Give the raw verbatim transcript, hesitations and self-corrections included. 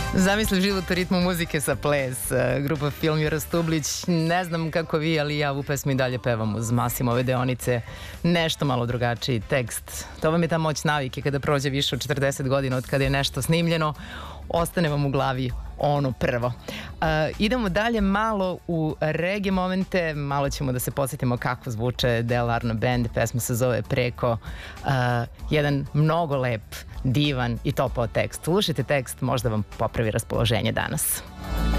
Zamisli život u ritmu muzike sa Ples, grupa Film Jura Stublić. Ne znam kako vi, ali ja ovu pesmu i dalje pevam uz Masimove deonice. Nešto malo drugačiji tekst. To vam je ta moć navike kada prođe više od četrdeset godina od kada je nešto snimljeno. Ostane vam u glavi ono prvo. Uh, idemo dalje malo u reggae momente, malo ćemo da se podsjetimo kako zvuče Del Arno Band, pesma se zove Preko. Uh, jedan mnogo lep, divan i topao tekst. Slušajte tekst, možda vam popravi raspoloženje danas.